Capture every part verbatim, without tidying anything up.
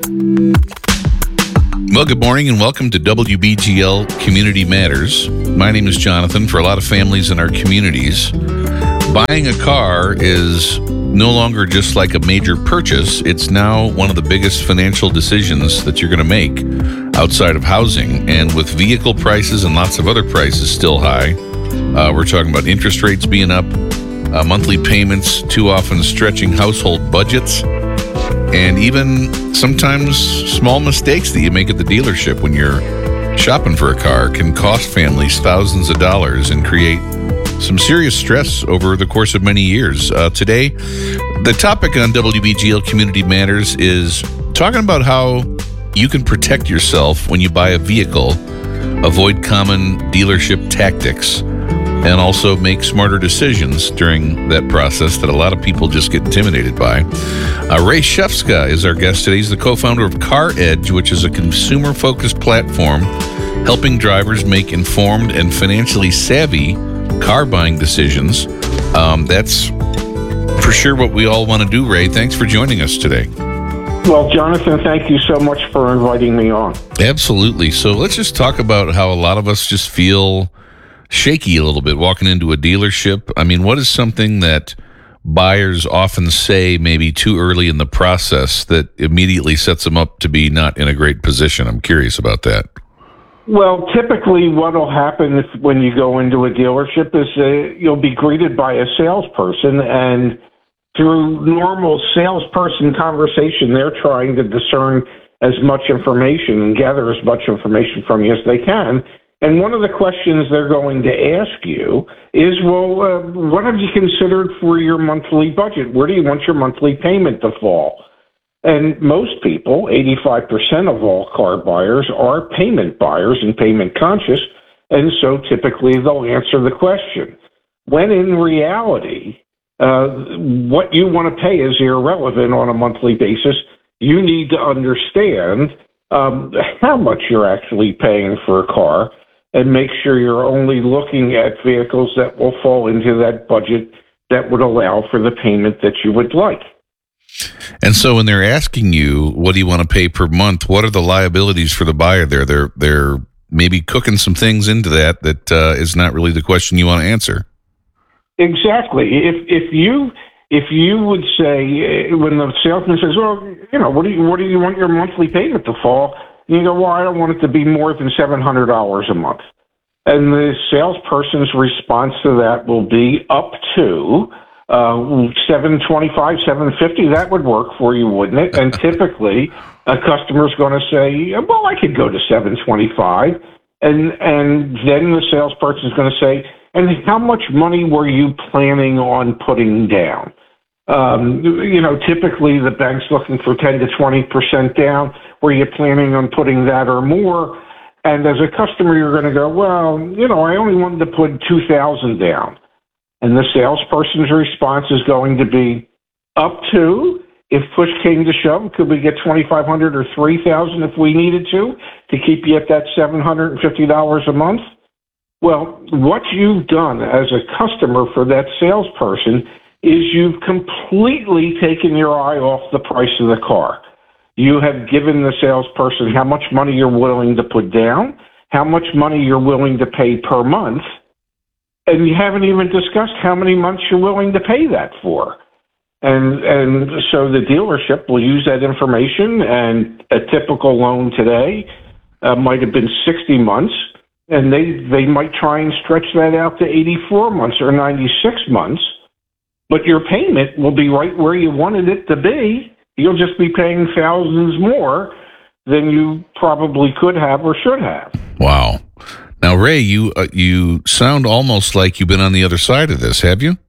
Well, good morning and welcome to W B G L Community Matters. My name is Jonathan. For a lot of families in our communities, buying a car is no longer just like a major purchase. It's now one of the biggest financial decisions that you're going to make outside of housing. And with vehicle prices and lots of other prices still high, uh, we're talking about interest rates being up, uh, monthly payments too often stretching household budgets, and even sometimes small mistakes that you make at the dealership when you're shopping for a car can cost families thousands of dollars and create some serious stress over the course of many years. Uh, today, the topic on W B G L Community Matters is talking about how you can protect yourself when you buy a vehicle, avoid common dealership tactics, and also make smarter decisions during that process that a lot of people just get intimidated by. Uh, Ray Shefska is our guest today. He's the co-founder of Car Edge, which is a consumer-focused platform helping drivers make informed and financially savvy car buying decisions. Um, that's for sure what we all want to do, Ray. Thanks for joining us today. Well, Jonathan, thank you so much for inviting me on. Absolutely. So let's just talk about how a lot of us just feel shaky a little bit walking into a dealership. I mean, what is something that buyers often say maybe too early in the process that immediately sets them up to be not in a great position? I'm curious about that. Well, typically what will happen if, when you go into a dealership is uh, you'll be greeted by a salesperson, and through normal salesperson conversation, they're trying to discern as much information and gather as much information from you as they can. And one of the questions they're going to ask you is, well, uh, what have you considered for your monthly budget? Where do you want your monthly payment to fall? And most people, eighty-five percent of all car buyers, are payment buyers and payment conscious, and so typically they'll answer the question. When in reality, uh, what you want to pay is irrelevant on a monthly basis. You need to understand um, how much you're actually paying for a car, and make sure you're only looking at vehicles that will fall into that budget that would allow for the payment that you would like. And so when they're asking you, what do you want to pay per month, what are the liabilities for the buyer there? They're, they're maybe cooking some things into that that uh, is not really the question you want to answer. Exactly. If if you if you would say, when the salesman says, well, you know, what do you, what do you want your monthly payment to fall? You go, well, I don't want it to be more than seven hundred dollars a month. And the salesperson's response to that will be up to uh, seven twenty-five, seven fifty. That would work for you, wouldn't it? And typically, a customer's going to say, well, I could go to seven twenty-five. And, and then the salesperson's going to say, and how much money were you planning on putting down? Um, you know, typically the bank's looking for ten to twenty percent down. Were you planning on putting that or more? And as a customer, you're going to go, well, you know, I only wanted to put two thousand dollars down. And the salesperson's response is going to be up to, if push came to shove, could we get twenty-five hundred dollars or three thousand dollars if we needed to, to keep you at that seven hundred fifty dollars a month? Well, what you've done as a customer for that salesperson is you've completely taken your eye off the price of the car. You have given the salesperson how much money you're willing to put down, how much money you're willing to pay per month, and you haven't even discussed how many months you're willing to pay that for. And and so the dealership will use that information, and a typical loan today uh, might have been sixty months, and they, they might try and stretch that out to eighty-four months or ninety-six months. But your payment will be right where you wanted it to be. You'll just be paying thousands more than you probably could have or should have. Wow. Now, Ray, you uh, you sound almost like you've been on the other side of this, have you?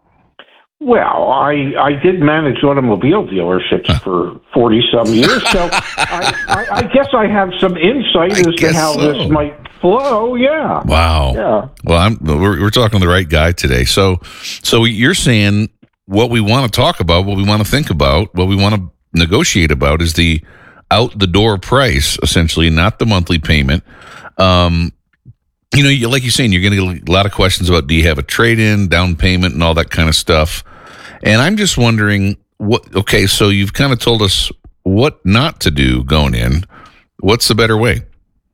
Well, I I did manage automobile dealerships huh. for forty-some years, so I, I, I guess I have some insight I as to how so. this might flow. Yeah. Wow. Yeah. Well, I'm, we're we're talking to the right guy today. So, so you're saying what we want to talk about, what we want to think about, what we want to negotiate about is the out the door price, essentially, not the monthly payment. Um, you know, you, like you're saying, you're going to get a lot of questions about, do you have a trade-in, down payment, and all that kind of stuff. And I'm just wondering, what? Okay, so you've kind of told us what not to do going in. What's the better way?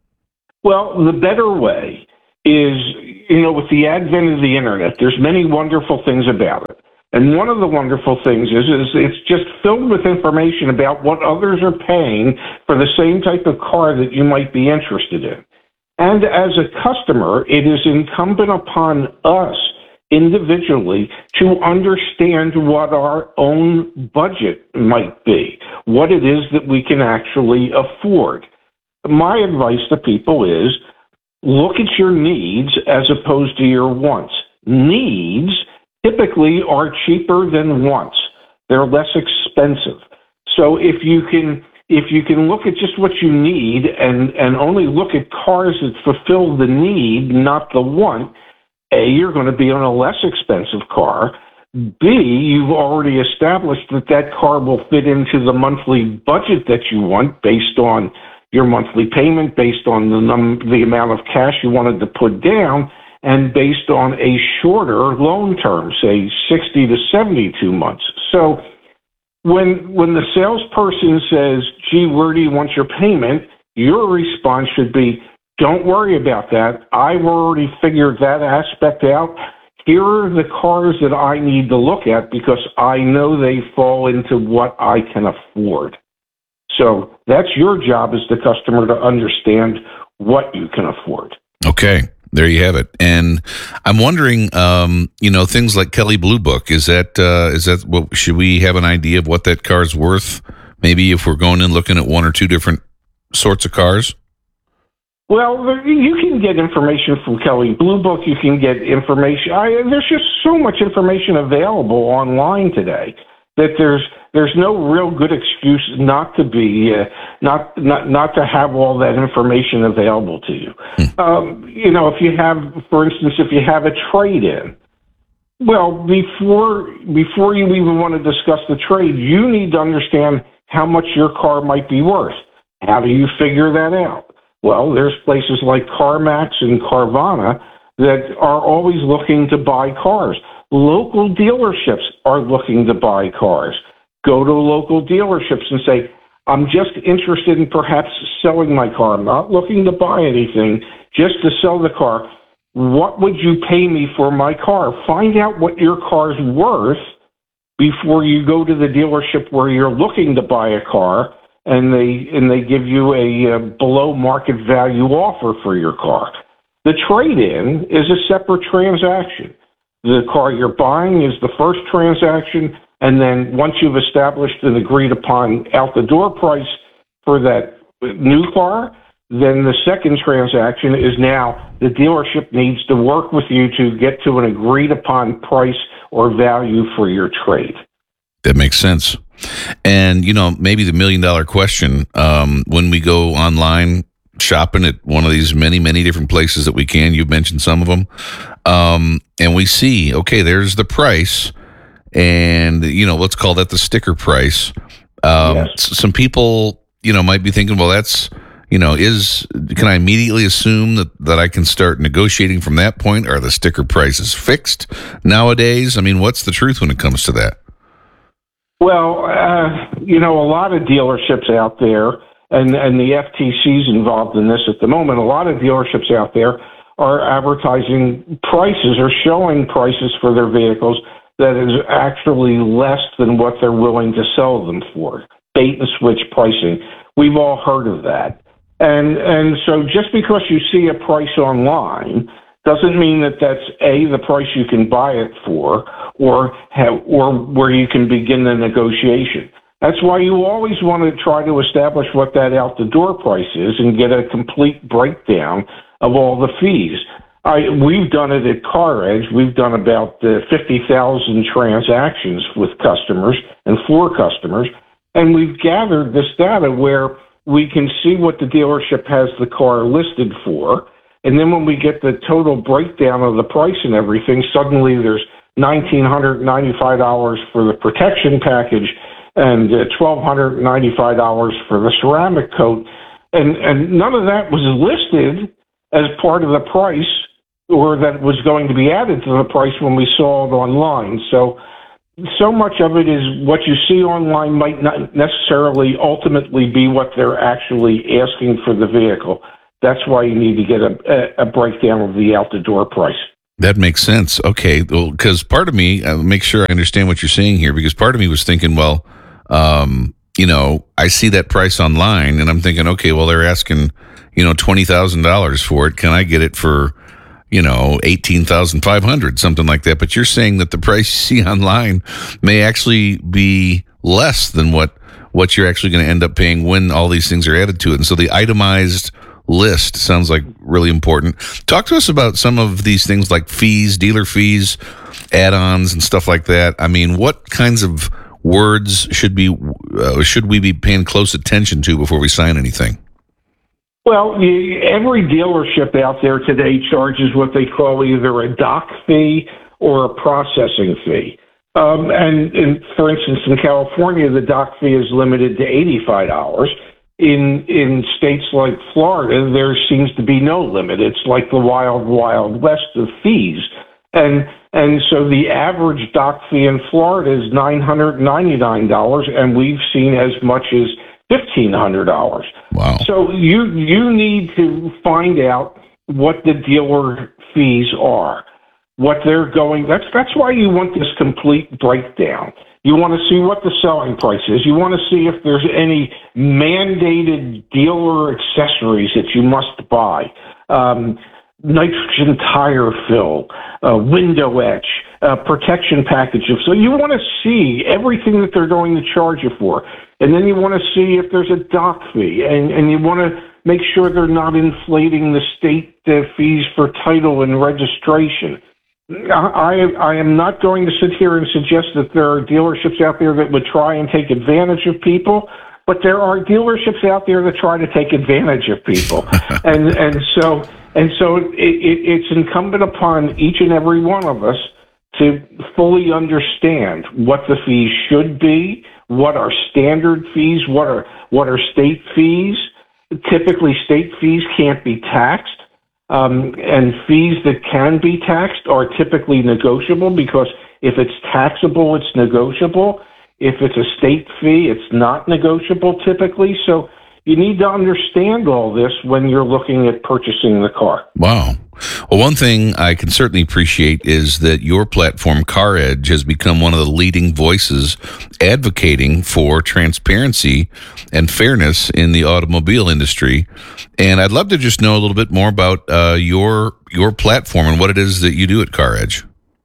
Well, the better way is, you know, with the advent of the internet, there's many wonderful things about it. And one of the wonderful things is, is it's just filled with information about what others are paying for the same type of car that you might be interested in. And as a customer, it is incumbent upon us individually to understand what our own budget might be, what it is that we can actually afford. My advice to people is look at your needs as opposed to your wants. Needs typically are cheaper than wants. They're less expensive. So if you can if you can look at just what you need and, and only look at cars that fulfill the need, not the want, A, you're going to be on a less expensive car. B, you've already established that that car will fit into the monthly budget that you want based on your monthly payment, based on the num- the amount of cash you wanted to put down, and based on a shorter loan term, say sixty to seventy-two months. So when when the salesperson says, gee, where do you want your payment? Your response should be, don't worry about that. I've already figured that aspect out. Here are the cars that I need to look at because I know they fall into what I can afford. So that's your job as the customer to understand what you can afford. Okay, there you have it. And I'm wondering, um, you know, things like Kelley Blue Book, is that, uh, is that what, should we have an idea of what that car's worth? Maybe if we're going in looking at one or two different sorts of cars? Well, you can get information from Kelley Blue Book. You can get information. I, there's just so much information available online today that there's there's no real good excuse not to be uh, not not not to have all that information available to you. Hmm. Um, you know, if you have, for instance, if you have a trade-in, well, before before you even want to discuss the trade, you need to understand how much your car might be worth. How do you figure that out? Well, there's places like CarMax and Carvana that are always looking to buy cars. Local dealerships are looking to buy cars. Go to local dealerships and say, I'm just interested in perhaps selling my car. I'm not looking to buy anything, just to sell the car. What would you pay me for my car? Find out what your car's worth before you go to the dealership where you're looking to buy a car, and they and they give you a uh, below market value offer for your car. The trade-in is a separate transaction. The car you're buying is the first transaction, and then once you've established an agreed upon out-the-door price for that new car, then the second transaction is now the dealership needs to work with you to get to an agreed upon price or value for your trade. That makes sense. And, you know, maybe the million dollar question, um, when we go online shopping at one of these many, many different places that we can, you've mentioned some of them, um, and we see, okay, there's the price, and, you know, let's call that the sticker price. Um, yes. Some people, you know, might be thinking, well, that's, you know, is, can I immediately assume that, that I can start negotiating from that point? Are the sticker prices fixed nowadays? I mean, what's the truth when it comes to that? Well, uh, you know, a lot of dealerships out there, and, and the F T C's involved in this at the moment, a lot of dealerships out there are advertising prices or showing prices for their vehicles that is actually less than what they're willing to sell them for. Bait and switch pricing. We've all heard of that. And and so just because you see a price online doesn't mean that that's A, the price you can buy it for, or have, or where you can begin the negotiation. That's why you always want to try to establish what that out-the-door price is and get a complete breakdown of all the fees. I, we've done it at CarEdge. We've done about uh, fifty thousand transactions with customers and for customers, and we've gathered this data where we can see what the dealership has the car listed for. And then when we get the total breakdown of the price and everything, suddenly there's one thousand nine hundred ninety-five dollars for the protection package and uh, one thousand two hundred ninety-five dollars for the ceramic coat. And, and none of that was listed as part of the price, or that was going to be added to the price when we saw it online. So so much of it is what you see online might not necessarily ultimately be what they're actually asking for the vehicle. That's why you need to get a, a breakdown of the out-the-door price. That makes sense. Okay, well, because part of me, uh, make sure I understand what you're saying here, because part of me was thinking, well, um, you know, I see that price online, and I'm thinking, okay, well, they're asking, you know, twenty thousand dollars for it. Can I get it for, you know, eighteen thousand five hundred dollars, something like that? But you're saying that the price you see online may actually be less than what, what you're actually going to end up paying when all these things are added to it. And so the itemized list sounds like really important. Talk to us about some of these things like fees, dealer fees, add-ons, and stuff like that. I mean, what kinds of words should be uh, should we be paying close attention to before we sign anything? Well, every dealership out there today charges what they call either a dock fee or a processing fee. Um, and, and for instance, in California, the dock fee is limited to eighty-five dollars. In in states like Florida, there seems to be no limit. It's like the wild, wild west of fees. And and so the average dock fee in Florida is nine hundred ninety-nine dollars, and we've seen as much as fifteen hundred dollars. Wow. So you you need to find out what the dealer fees are, what they're going. That's that's why you want this complete breakdown. You want to see what the selling price is. You want to see if there's any mandated dealer accessories that you must buy. Um, nitrogen tire fill, uh, window etch, uh, protection packages. So you want to see everything that they're going to charge you for. And then you want to see if there's a dock fee. And, and you want to make sure they're not inflating the state uh, fees for title and registration. I, I am not going to sit here and suggest that there are dealerships out there that would try and take advantage of people, but there are dealerships out there that try to take advantage of people. and and so and so it, it, it's incumbent upon each and every one of us to fully understand what the fees should be, what are standard fees, what are what are state fees. Typically, state fees can't be taxed. Um, and fees that can be taxed are typically negotiable, because if it's taxable, it's negotiable. If it's a state fee, it's not negotiable typically. So you need to understand all this when you're looking at purchasing the car. Wow. Well, one thing I can certainly appreciate is that your platform, CarEdge, has become one of the leading voices advocating for transparency and fairness in the automobile industry. And I'd love to just know a little bit more about uh, your your platform and what it is that you do at CarEdge.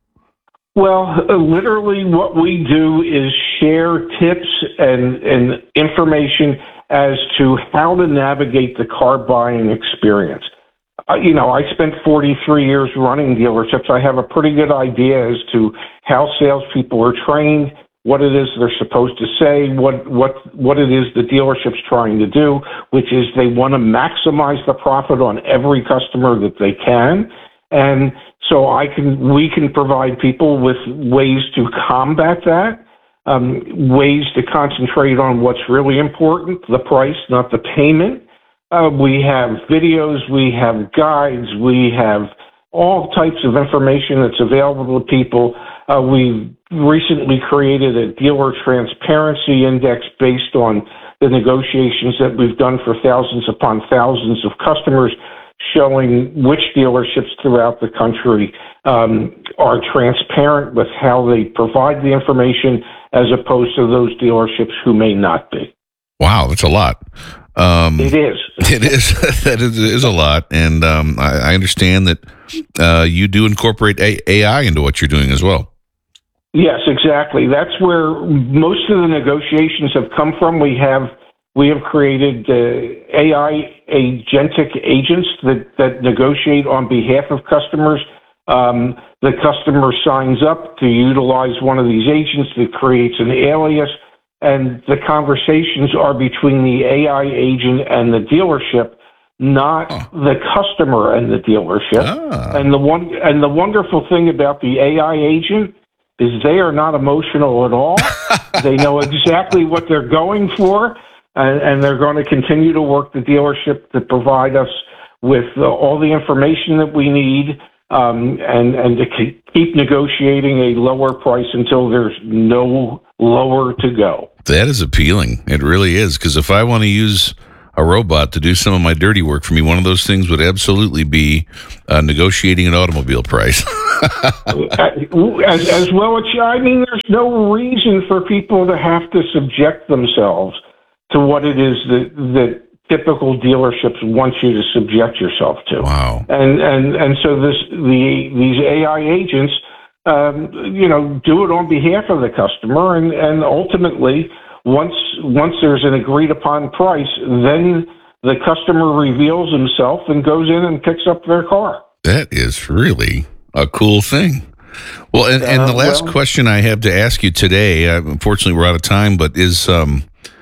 Well, uh, literally what we do is share tips and, and information as to how to navigate the car buying experience. Uh, you know, I spent forty-three years running dealerships. I have a pretty good idea as to how salespeople are trained, what it is they're supposed to say, what what what it is the dealership's trying to do, which is they want to maximize the profit on every customer that they can. And so I can we can provide people with ways to combat that, um, ways to concentrate on what's really important, the price, not the payment. Uh, we have videos, we have guides, we have all types of information that's available to people. Uh, we've recently created a dealer transparency index based on the negotiations that we've done for thousands upon thousands of customers, showing which dealerships throughout the country um, are transparent with how they provide the information as opposed to those dealerships who may not be. Wow, that's a lot. Um, it is. It is. That is, is a lot. And um, I, I understand that uh, you do incorporate a- AI into what you're doing as well. Yes, exactly. That's where most of the negotiations have come from. We have we have created uh, A I agentic agents that, that negotiate on behalf of customers. Um, the customer signs up to utilize one of these agents that creates an alias, and the conversations are between the A I agent and the dealership, not oh. the customer and the dealership. Ah. And the one and the wonderful thing about the A I agent is they are not emotional at all. They know exactly what they're going for, and, and they're going to continue to work the dealership to provide us with uh, all the information that we need um, and and to keep negotiating a lower price until there's no lower to go. That is appealing. It really is, because if I want to use a robot to do some of my dirty work for me, one of those things would absolutely be uh, negotiating an automobile price. as, as well, it's, I mean, there's no reason for people to have to subject themselves to what it is that, that typical dealerships want you to subject yourself to. Wow. And and and so this the these A I agents, um, you know, do it on behalf of the customer, and, and ultimately, once once there's an agreed upon price, then the customer reveals himself and goes in and picks up their car. That is really a cool thing. Well, and, and the last uh, well, question I have to ask you today, uh, unfortunately we're out of time, but is um,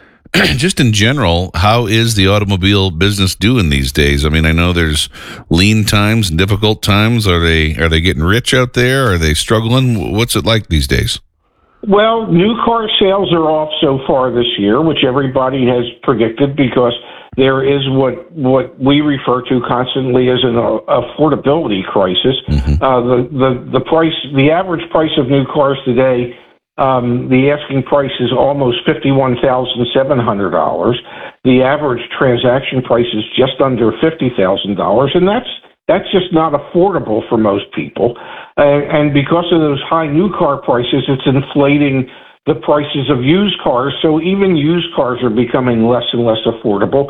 just in general, how is the automobile business doing these days? I mean, I know there's lean times and difficult times. Are they are they getting rich out there? Are they struggling? What's it like these days? Well, new car sales are off so far this year, which everybody has predicted, because there is what what we refer to constantly as an uh, affordability crisis. Mm-hmm. Uh, the, the the price, the average price of new cars today, um, the asking price is almost fifty-one thousand seven hundred dollars. The average transaction price is just under fifty thousand dollars, and that's that's just not affordable for most people. Uh, and because of those high new car prices, it's inflating the prices of used cars. So even used cars are becoming less and less affordable.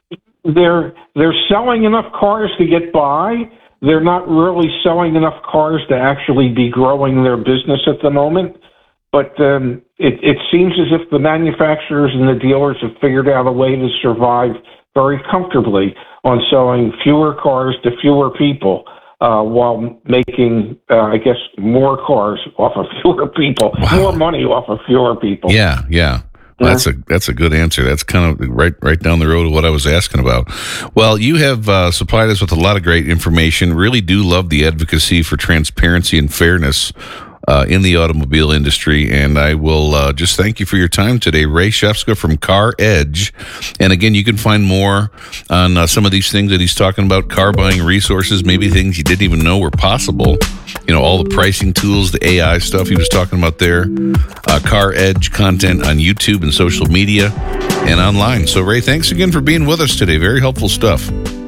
They're they're selling enough cars to get by. They're not really selling enough cars to actually be growing their business at the moment. But um, it, it seems as if the manufacturers and the dealers have figured out a way to survive very comfortably on selling fewer cars to fewer people, uh, while making, uh, I guess, more cars off of fewer people, wow. more money off of fewer people. Yeah, yeah. Well, that's a that's a good answer. That's kind of right right down the road of what I was asking about. Well, you have uh, supplied us with a lot of great information. Really do love the advocacy for transparency and fairness Uh, in the automobile industry, and I will uh, just thank you for your time today, Ray Shefska from Car Edge. And again, you can find more on uh, some of these things that he's talking about, car buying resources, maybe things you didn't even know were possible. You know, all the pricing tools, the A I stuff he was talking about there. Uh, Car Edge content on YouTube and social media and online. So, Ray, thanks again for being with us today. Very helpful stuff.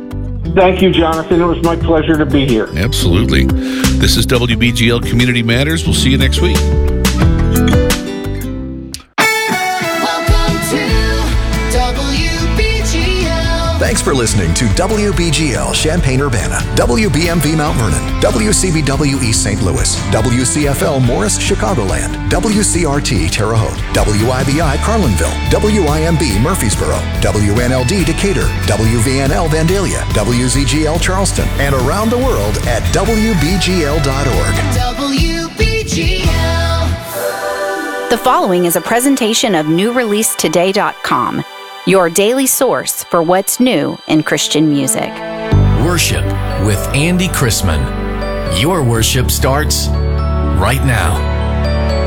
Thank you, Jonathan. It was my pleasure to be here. Absolutely. This is W B G L Community Matters. We'll see you next week. Welcome to W B G L. Thanks for listening to W B G L Champaign-Urbana, W B M V Mount Vernon, W C B W East Saint Louis, W C F L Morris Chicagoland, W C R T Terre Haute, W I B I Carlinville, W I M B Murfreesboro, W N L D Decatur, W V N L Vandalia, W Z G L Charleston, and around the world at W B G L dot org. W B G L. The following is a presentation of new release today dot com, your daily source for what's new in Christian music. Worship with Andy Chrisman. Your worship starts right now.